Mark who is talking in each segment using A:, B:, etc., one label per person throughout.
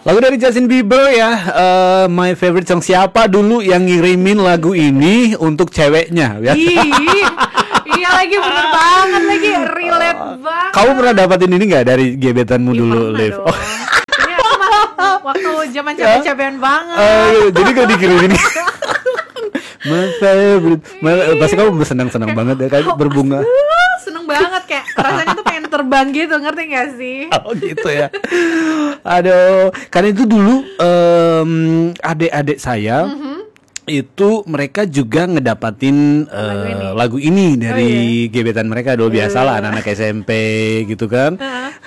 A: Lagu dari Justin Bieber ya, My Favorite Song. Siapa dulu yang ngirimin lagu ini untuk ceweknya ya?
B: Iya lagi, bener banget lagi, relate banget.
A: Kamu pernah dapatin ini nggak dari gebetanmu dulu, Liv?
B: Oh. Ini aku waktu zaman capek-capekan banget.
A: Jadi kalau dikirimin My favorite, pasti kamu bersenang-senang banget ya kan, berbunga.
B: Seneng banget, kayak rasanya tuh pengen terbang gitu, ngerti gak sih?
A: Oh gitu ya. Aduh, karena itu dulu adik-adik saya itu mereka juga ngedapatin lagu ini dari gebetan mereka dulu. Biasalah anak-anak SMP gitu kan.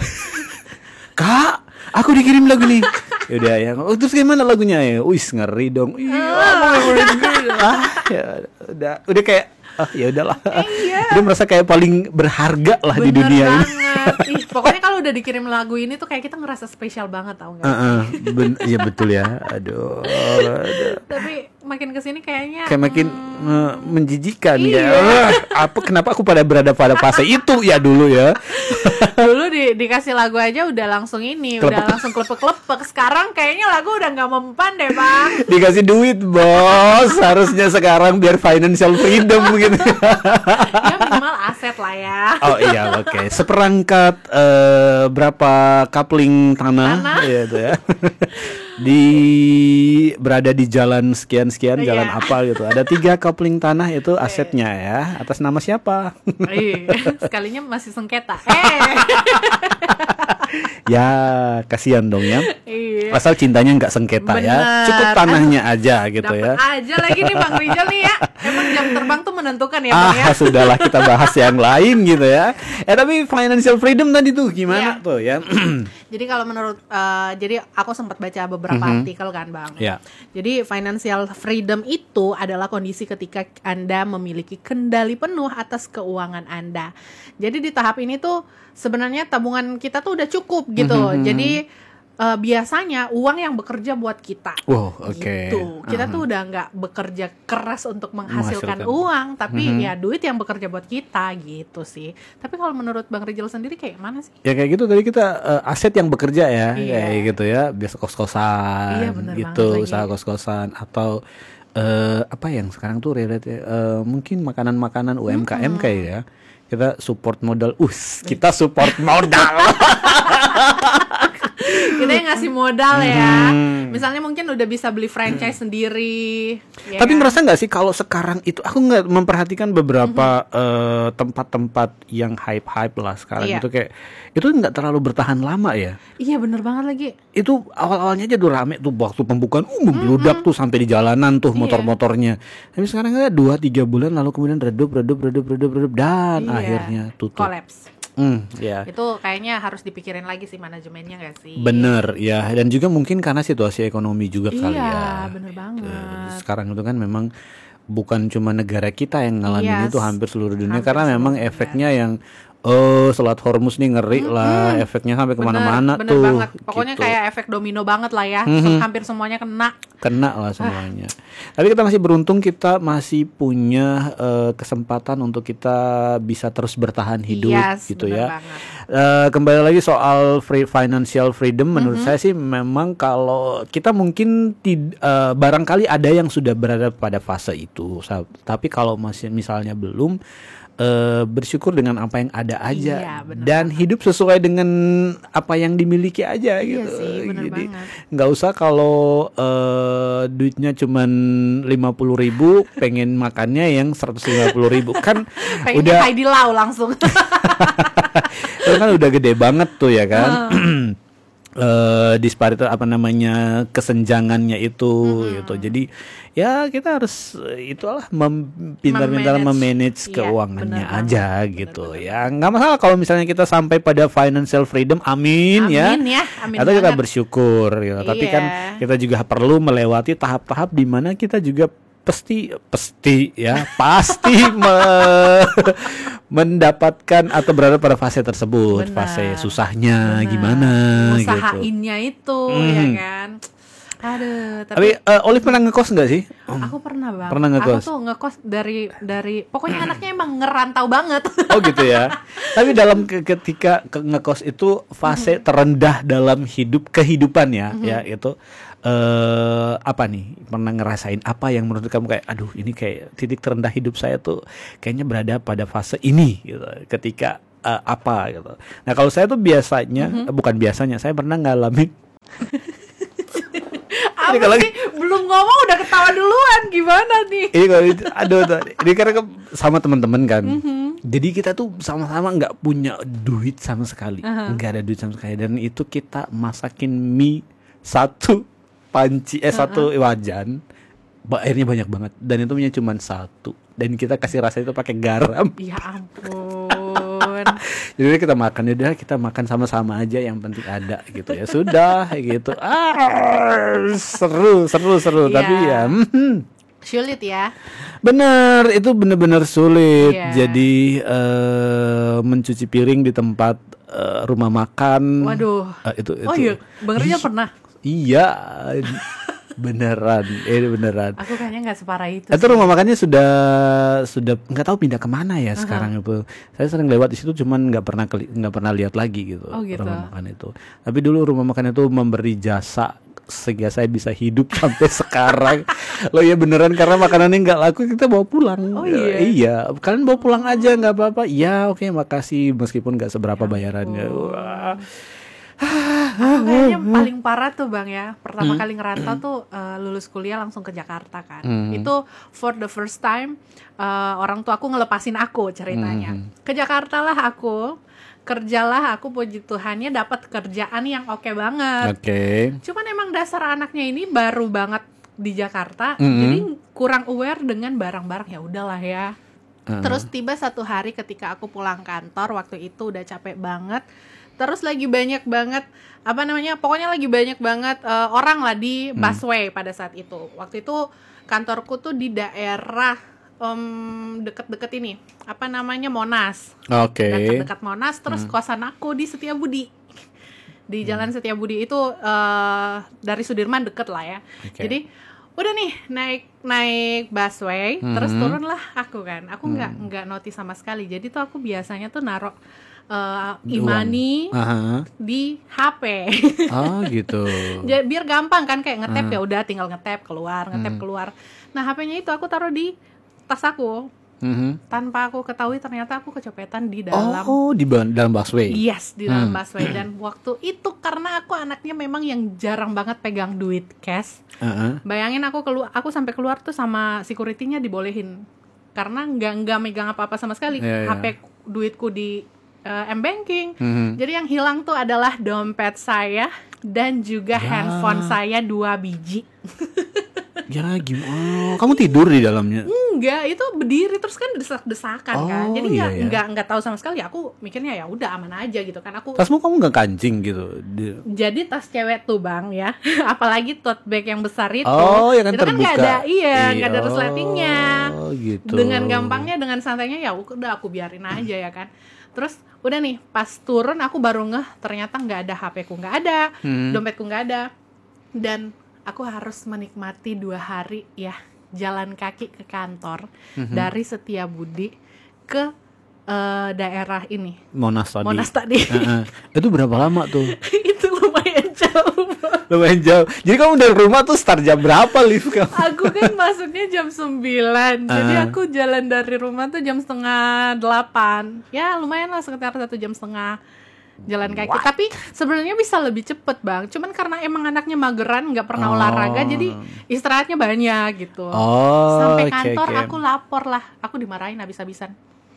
A: Kak, aku dikirim lagu nih. Yaudah ya, terus gimana lagunya ya? Wis ngeri dong. Udah kayak ya udahlah. Dia merasa kayak paling berharga lah di dunia ini.
B: Pokoknya kalau udah dikirim lagu ini tuh kayak kita ngerasa spesial banget, tau nggak?
A: Iya betul ya. Aduh.
B: Tapi makin kesini kayaknya
A: kayak makin menjijikan ya. Kenapa aku berada pada fase itu ya dulu ya?
B: Dulu dikasih lagu aja udah langsung ini, udah langsung klepek-klepek. Sekarang kayaknya lagu udah nggak mempan deh, Bang.
A: Dikasih duit, bos. Harusnya sekarang biar financial freedom gitu.
B: Ya minimal aset lah ya.
A: Oh iya, oke. Seperangkat berapa coupling tanah gitu ya. Berada di jalan sekian jalan apa gitu. Ada 3 coupling tanah itu asetnya ya. Atas nama siapa?
B: Sekalinya masih sengketa.
A: Ya kasihan dong ya. Asal cintanya nggak sengketa. Bener. Ya. Cukup tanahnya aja gitu. Dapet ya.
B: Aja lagi nih Bang Rijal nih ya. Emang jam terbang tuh menentukan ya Bang ya.
A: Sudahlah kita bahas yang lain gitu ya. Tapi financial freedom tadi tuh gimana tuh ya?
B: Jadi kalau menurut jadi aku sempat baca beberapa artikel kan Bang. Jadi financial freedom itu adalah kondisi ketika Anda memiliki kendali penuh atas keuangan Anda. Jadi di tahap ini tuh sebenarnya tabungan kita tuh udah cukup gitu. Jadi biasanya uang yang bekerja buat kita. Gitu. Kita tuh udah nggak bekerja keras untuk menghasilkan uang, tapi ya duit yang bekerja buat kita gitu sih. Tapi kalau menurut Bang Rijal sendiri kayak mana sih?
A: Ya kayak gitu tadi kita aset yang bekerja ya, kayak gitu ya. Biasa kos-kosan gitu, usaha kos-kosan atau apa yang sekarang tuh relate mungkin makanan-makanan UMKM kayak ya. Kita support modal. Kita support modal.
B: Kita yang ngasih modal ya. Misalnya mungkin udah bisa beli franchise sendiri.
A: Tapi ngerasa nggak sih kalau sekarang itu aku nggak memperhatikan beberapa tempat-tempat yang hype lah sekarang itu kayak itu nggak terlalu bertahan lama ya. Iya
B: bener banget lagi.
A: Itu awal-awalnya aja tuh rame tuh waktu pembukaan membludak tuh sampai di jalanan tuh motor-motornya. Tapi sekarang kan 2-3 bulan lalu kemudian redup dan akhirnya tutup.
B: Collapse.
A: Itu
B: kayaknya harus dipikirin lagi sih manajemennya nggak sih?
A: Bener ya, dan juga mungkin karena situasi ekonomi juga kali ya.
B: Iya bener banget.
A: Sekarang itu kan memang bukan cuma negara kita yang ngalamin itu, hampir seluruh dunia karena memang efeknya yang Selat Hormuz nih ngeri lah, efeknya sampai kemana-mana tuh.
B: Bener banget. Pokoknya gitu. Kayak efek domino banget lah ya. Hampir semuanya kena
A: lah semuanya. Tapi kita masih beruntung, kita masih punya kesempatan untuk kita bisa terus bertahan hidup gitu ya. Kembali lagi soal financial freedom, menurut saya sih memang kalau kita mungkin barangkali ada yang sudah berada pada fase itu. Tapi kalau masih misalnya belum, bersyukur dengan apa yang ada aja dan hidup sesuai dengan apa yang dimiliki aja gitu. Jadi nggak usah kalau duitnya cuman 50.000 pengen makannya yang 150.000 kan udah
B: Haidilau langsung.
A: Itu kan udah gede banget tuh ya kan. Disparitas kesenjangannya itu gitu. Jadi ya kita harus itulah pintar-pintar memanage keuangannya aja gitu. Ya nggak masalah kalau misalnya kita sampai pada financial freedom, amin ya. Atau kita bersyukur gitu. Tapi kan kita juga perlu melewati tahap-tahap di mana kita juga pasti mendapatkan atau berada pada fase tersebut. Fase susahnya gimana
B: usahainnya
A: gitu.
B: Itu ya kan. Aduh,
A: tapi Olive pernah ngekos nggak sih?
B: Aku pernah bang.
A: Pernah ngekos.
B: Aku tuh ngekos dari pokoknya anaknya emang ngerantau banget.
A: Oh gitu ya. Tapi dalam ketika ngekos itu fase terendah dalam kehidupan ya, ya itu apa nih? Pernah ngerasain apa yang menurut kamu kayak, aduh ini kayak titik terendah hidup saya tuh kayaknya berada pada fase ini gitu. Ketika apa gitu. Nah kalau saya tuh biasanya, bukan biasanya, saya pernah ngalamin.
B: Apa sih? Belum ngomong udah ketawa duluan, gimana nih?
A: Ini kalau aduh, ini karena sama teman-teman kan. Jadi kita tuh sama-sama nggak punya duit sama sekali, nggak ada duit sama sekali, dan itu kita masakin mie satu panci satu wajan, airnya banyak banget, dan itu minyak cuma satu, dan kita kasih rasa itu pakai garam.
B: Ya ampun.
A: Jadi kita makan sama-sama aja, yang penting ada gitu ya, sudah gitu. Seru
B: Yeah.
A: Tapi ya
B: Sulit ya.
A: bener, itu bener-bener sulit.
B: Yeah.
A: Jadi mencuci piring di tempat rumah makan.
B: Waduh.
A: Itu.
B: Oh iya, Bang Rizal pernah.
A: Iya. Beneran.
B: Aku kayaknya nggak separah itu.
A: Itu rumah makannya sudah nggak tahu pindah kemana ya sekarang itu. Saya sering lewat di situ, cuman nggak pernah lihat lagi gitu.
B: Oh, gitu.
A: Rumah makan itu. Tapi dulu rumah makan itu memberi jasa sehingga saya bisa hidup sampai sekarang. Loh ya beneran, karena makanannya nggak laku kita bawa pulang.
B: Oh iya.
A: Iya, kalian bawa pulang aja nggak apa-apa. Iya, oke, makasih, meskipun nggak seberapa bayarannya. Wah.
B: Aku kayaknya paling parah tuh bang ya, pertama kali ngerantau tuh lulus kuliah langsung ke Jakarta kan. Itu for the first time orang tua aku ngelepasin aku ceritanya. Ke Jakarta lah aku, kerjalah aku, puji Tuhannya dapat kerjaan yang oke banget. Cuman emang dasar anaknya ini baru banget di Jakarta, jadi kurang aware dengan barang-barang, ya udahlah ya. Terus tiba satu hari ketika aku pulang kantor, waktu itu udah capek banget. Terus lagi banyak banget pokoknya lagi banyak banget orang lah di busway pada saat itu. Waktu itu kantorku tuh di daerah deket-deket ini, Monas. Dekat Monas. Terus kosan aku di Setiabudi, di Jalan Setiabudi itu dari Sudirman deket lah ya. Jadi udah nih naik busway, terus turunlah aku kan. Aku nggak notice sama sekali. Jadi tuh aku biasanya tuh naruh e-money di HP.
A: Gitu.
B: Jadi biar gampang kan, kayak ngetap ya udah tinggal ngetap keluar. Nah HP-nya itu aku taruh di tas aku. Tanpa aku ketahui ternyata aku kecopetan di dalam.
A: Di dalam busway.
B: Yes, di dalam busway. Dan waktu itu karena aku anaknya memang yang jarang banget pegang duit cash. Bayangin aku sampai keluar tuh sama security-nya dibolehin. Karena nggak megang apa-apa sama sekali. HP duitku di M-Banking. Jadi yang hilang tuh adalah dompet saya dan juga handphone saya 2 biji.
A: Ya gimana? Kamu tidur di dalamnya?
B: Enggak, itu berdiri terus kan desak-desakan kan. Jadi enggak tahu sama sekali. Aku mikirnya ya udah aman aja gitu kan.
A: Tasmu kamu enggak kancing gitu?
B: Jadi tas cewek tuh bang ya. Apalagi tote bag yang besar itu.
A: Ya kan,
B: itu
A: terbuka.
B: Kan enggak ada, enggak ada resletingnya.
A: Gitu.
B: Dengan gampangnya, dengan santainya ya udah aku biarin aja ya kan. Terus udah nih pas turun aku baru ngeh ternyata nggak ada HP-ku, nggak ada, dompetku nggak ada, dan aku harus menikmati 2 hari ya jalan kaki ke kantor dari Setiabudi ke daerah ini
A: Monas tadi. Itu berapa lama tuh?
B: Itu lumayan jauh.
A: Jadi kamu dari rumah tuh start jam berapa, Liv?
B: Aku kan masuknya jam 9. Jadi aku jalan dari rumah tuh jam 7:30. Ya lumayan lah, sekitar 1,5 jam jalan kaki. Tapi sebenarnya bisa lebih cepet bang. Cuman karena emang anaknya mageran, nggak pernah olahraga, jadi istirahatnya banyak gitu. Sampai kantor aku lapor lah. Aku dimarahin habis-habisan.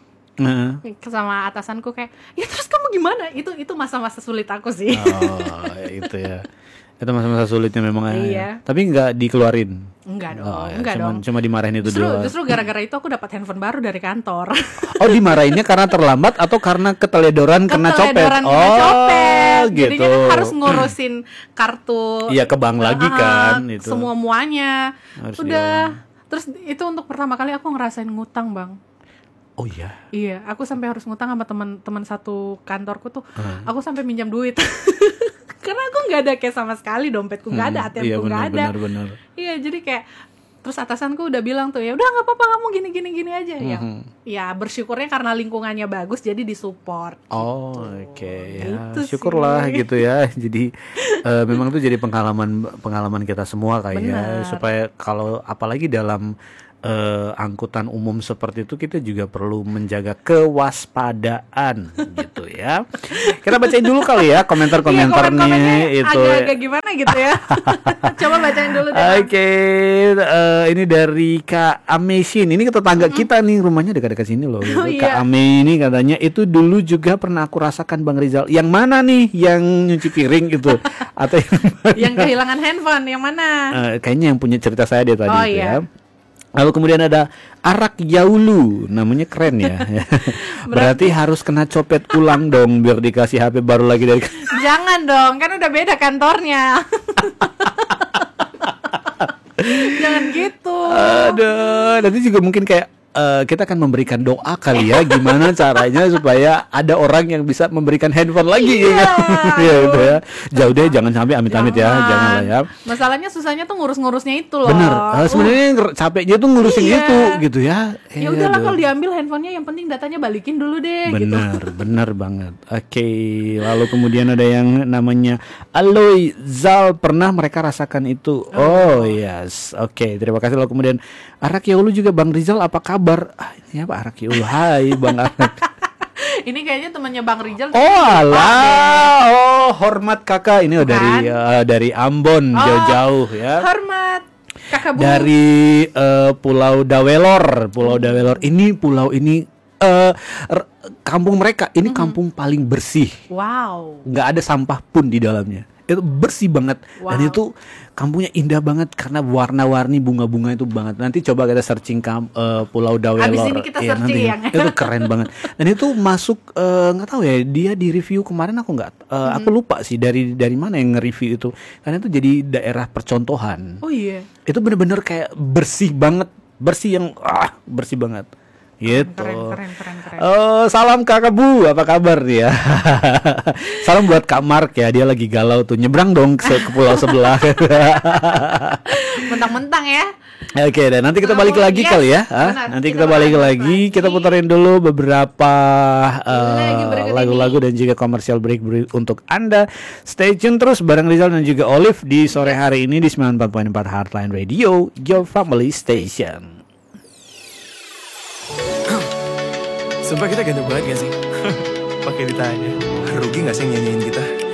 B: Sama atasanku kayak, ya terus kamu gimana? Itu masa-masa sulit aku sih.
A: Itu ya. Itu masa-masa sulitnya memang.
B: Iya.
A: Tapi nggak dikeluarin.
B: Enggak dong.
A: Cuma dimarahin itu doang.
B: Justru gara-gara itu aku dapat handphone baru dari kantor.
A: Dimarahinnya karena terlambat atau karena keteledoran kena copet?
B: Gitu. Jadinya kan harus ngurusin kartu.
A: Iya, ke bank lagi kan itu.
B: Semuanya. Udah. Terus itu untuk pertama kali aku ngerasain ngutang, Bang.
A: Oh iya.
B: Iya, aku sampai harus ngutang sama teman satu kantorku tuh. Aku sampai minjam duit. Karena aku nggak ada cash sama sekali, dompetku nggak ada, ATM-ku nggak ada.
A: Benar.
B: Iya, jadi kayak terus atasanku udah bilang tuh, ya udah nggak apa-apa kamu gini aja. Ya bersyukurnya karena lingkungannya bagus jadi disupport.
A: Oh oke. Ya,
B: gitu
A: syukurlah gitu ya. Jadi memang itu jadi pengalaman kita semua kayaknya, supaya kalau apalagi dalam angkutan umum seperti itu kita juga perlu menjaga kewaspadaan gitu ya. Kita bacain dulu kali ya komentar-komentarnya itu.
B: Agak-agak gimana gitu ya. Coba bacain dulu deh.
A: Oke, ini dari Kak Amesin. Ini tetangga kita nih, rumahnya dekat-dekat sini loh. Kak Ame ini katanya itu dulu juga pernah aku rasakan Bang Rizal. Yang mana nih yang nyuci piring gitu? Atau
B: yang kehilangan handphone yang mana?
A: Kayaknya yang punya cerita saya dia tadi ya. Lalu kemudian ada Arak Yaulu, namanya keren ya. Berarti harus kena copet ulang dong biar dikasih HP baru lagi dari.
B: Jangan dong, kan udah beda kantornya. Jangan gitu.
A: Aduh, nanti juga mungkin kayak kita akan memberikan doa kali ya, gimana caranya supaya ada orang yang bisa memberikan handphone lagi.
B: Iya,
A: ya, gitu ya. Jauh deh, jangan sampai amit-amit ya, janganlah ya.
B: Masalahnya susahnya tuh ngurus-ngurusnya itu loh.
A: Bener, sebenarnya capeknya tuh ngurusin itu gitu ya.
B: Ya udahlah kalau diambil handphonenya, yang penting datanya balikin dulu deh.
A: Bener banget. Oke, lalu kemudian ada yang namanya Aloy Zal, pernah mereka rasakan itu. Oh yes, oke, terima kasih. Lalu kemudian Arak Yaulu juga, Bang Rizal apa kabar? Ini apa Arak Yaulu? Hai Bang Arak.
B: Ini kayaknya temannya Bang Rizal.
A: Oh alah, hormat kakak. Ini dari Ambon, jauh-jauh ya.
B: Hormat kakak Bu.
A: Dari Pulau Dawelor. Ini pulau ini kampung mereka ini kampung paling bersih.
B: Wow.
A: Nggak ada sampah pun di dalamnya. Itu bersih banget. Dan itu kampungnya indah banget karena warna-warni bunga-bunga itu banget. Nanti coba kita searching Pulau Dawelor.
B: Abis ini kita searching
A: nanti, itu keren banget. Dan itu masuk nggak tahu ya, dia di review kemarin aku lupa sih dari mana yang nge-review itu. Karena itu jadi daerah percontohan.
B: Oh iya.
A: Itu bener-bener kayak bersih banget, bersih banget. Gitu.
B: Keren.
A: Salam Kakak Bu, apa kabar dia? Salam buat Kak Mark ya, dia lagi galau tuh, nyebrang dong ke pulau sebelah.
B: Mentang-mentang ya.
A: Oke, dan nanti kita balik lagi kali ya. Nanti kita balik lagi. Kita puterin dulu beberapa lagu-lagu dan juga commercial break untuk Anda. Stay tune terus bareng Rizal dan juga Olive di sore hari ini di 94.4 Heartline Radio, your family station.
C: Sumpah kita ganteng banget gak sih? Pakai ditanya. Rugi gak sih nyanyiin kita?